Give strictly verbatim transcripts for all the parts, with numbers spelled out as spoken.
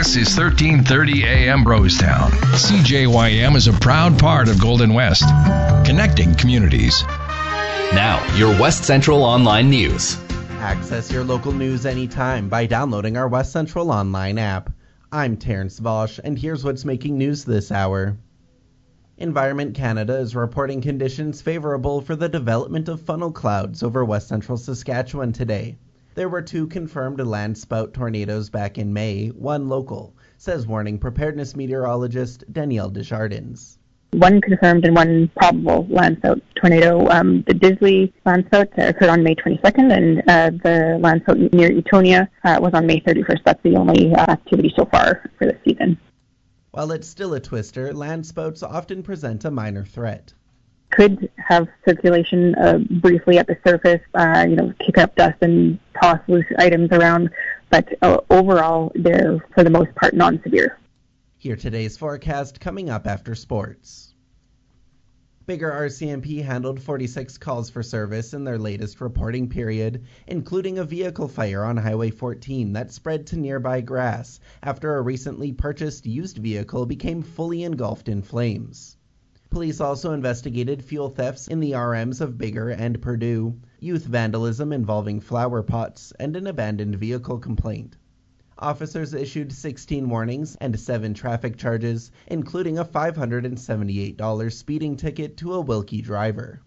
This is thirteen thirty A M Brostown. C J Y M is a proud part of Golden West, connecting communities. Now, your West Central Online News. Access your local news anytime by downloading our West Central Online app. I'm Terrence Vosch, and here's what's making news this hour. Environment Canada is reporting conditions favorable for the development of funnel clouds over West Central Saskatchewan today. There were two confirmed land-spout tornadoes back in May, one local, says warning preparedness meteorologist Danielle Desjardins. One confirmed and one probable landspout tornado. Um, the Disley landspout uh, occurred on May twenty-second, and uh, the landspout near Etonia uh, was on May thirty-first. That's the only uh, activity so far for this season. While it's still a twister, landspouts often present a minor threat. Could have circulation uh, briefly at the surface, uh, you know, kick up dust and toss loose items around, but uh, overall, they're, for the most part, non-severe. Here today's forecast coming up after sports. Bigger R C M P handled forty-six calls for service in their latest reporting period, including a vehicle fire on Highway fourteen that spread to nearby grass after a recently purchased used vehicle became fully engulfed in flames. Police also investigated fuel thefts in the R Ms of Bigger and Purdue, youth vandalism involving flower pots, and an abandoned vehicle complaint. Officers issued sixteen warnings and seven traffic charges, including a five hundred seventy-eight dollars speeding ticket to a Wilkie driver.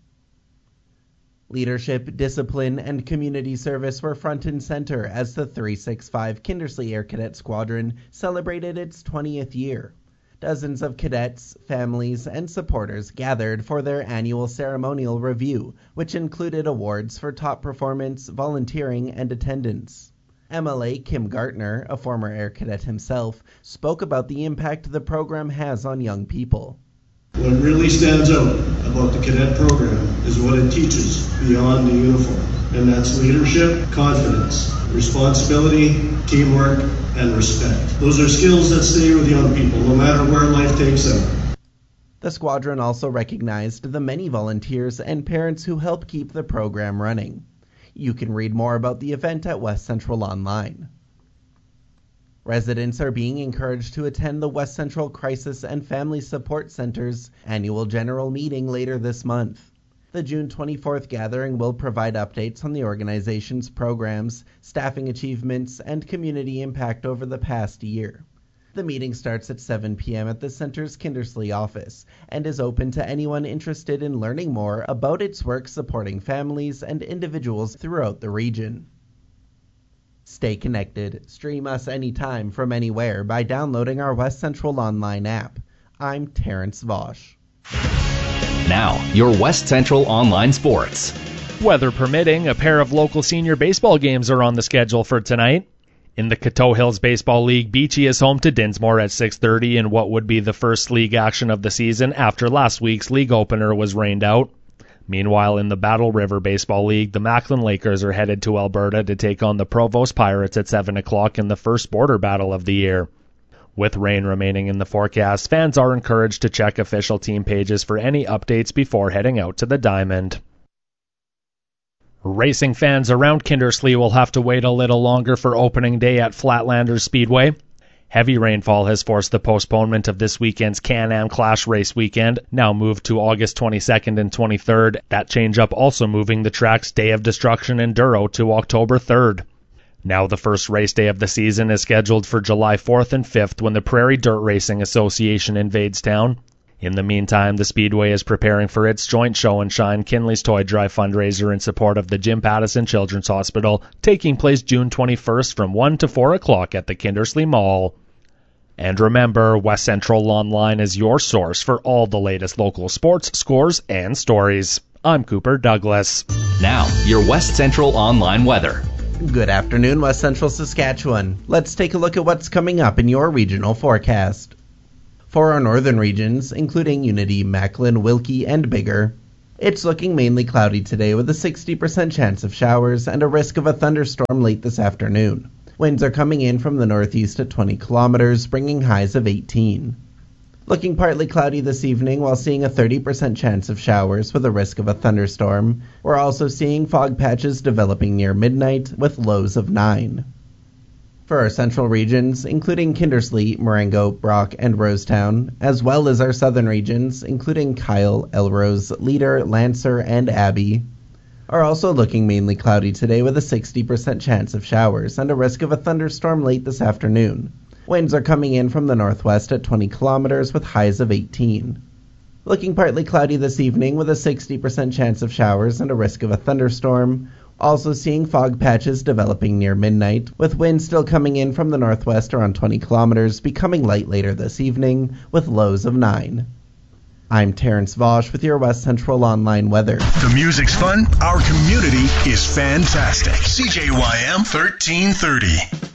Leadership, discipline, and community service were front and center as the three sixty-five Kindersley Air Cadet Squadron celebrated its twentieth year. Dozens of cadets, families, and supporters gathered for their annual ceremonial review, which included awards for top performance, volunteering, and attendance. M L A Kim Gartner, a former Air Cadet himself, spoke about the impact the program has on young people. What really stands out about the cadet program is what it teaches beyond the uniform, and that's leadership, confidence, responsibility, teamwork, and respect. Those are skills that stay with young people no matter where life takes them. The squadron also recognized the many volunteers and parents who help keep the program running. You can read more about the event at West Central Online. Residents are being encouraged to attend the West Central Crisis and Family Support Center's annual general meeting later this month. The June twenty-fourth gathering will provide updates on the organization's programs, staffing achievements, and community impact over the past year. The meeting starts at seven p.m. at the center's Kindersley office and is open to anyone interested in learning more about its work supporting families and individuals throughout the region. Stay connected. Stream us anytime from anywhere by downloading our West Central Online app. I'm Terrence Vosch. Now, your West Central Online Sports. Weather permitting, a pair of local senior baseball games are on the schedule for tonight. In the Coteau Hills Baseball League, Beachy is home to Dinsmore at six thirty in what would be the first league action of the season after last week's league opener was rained out. Meanwhile, in the Battle River Baseball League, the Macklin Lakers are headed to Alberta to take on the Provost Pirates at seven o'clock in the first border battle of the year. With rain remaining in the forecast, fans are encouraged to check official team pages for any updates before heading out to the Diamond. Racing fans around Kindersley will have to wait a little longer for opening day at Flatlanders Speedway. Heavy rainfall has forced the postponement of this weekend's Can-Am Clash race weekend, now moved to August twenty-second and twenty-third. That change-up also moving the track's Day of Destruction Enduro to October third. Now the first race day of the season is scheduled for July fourth and fifth when the Prairie Dirt Racing Association invades town. In the meantime, the Speedway is preparing for its joint show and shine Kinley's Toy Drive fundraiser in support of the Jim Pattison Children's Hospital, taking place June twenty-first from one to four o'clock at the Kindersley Mall. And remember, West Central Online is your source for all the latest local sports, scores, and stories. I'm Cooper Douglas. Now, your West Central Online weather. Good afternoon, West Central Saskatchewan. Let's take a look at what's coming up in your regional forecast. For our northern regions, including Unity, Macklin, Wilkie, and Bigger, it's looking mainly cloudy today with a sixty percent chance of showers and a risk of a thunderstorm late this afternoon. Winds are coming in from the northeast at twenty kilometers, bringing highs of eighteen. Looking partly cloudy this evening while seeing a thirty percent chance of showers with a risk of a thunderstorm. We're also seeing fog patches developing near midnight with lows of nine. For our central regions, including Kindersley, Marengo, Brock, and Rosetown, as well as our southern regions, including Kyle, Elrose, Leader, Lancer, and Abbey, are also looking mainly cloudy today with a sixty percent chance of showers and a risk of a thunderstorm late this afternoon. Winds are coming in from the northwest at twenty kilometers with highs of eighteen. Looking partly cloudy this evening with a sixty percent chance of showers and a risk of a thunderstorm. Also seeing fog patches developing near midnight, with winds still coming in from the northwest around twenty kilometers, becoming light later this evening, with lows of nine. I'm Terrence Vosch with your West Central Online weather. The music's fun. Our community is fantastic. C J Y M thirteen thirty.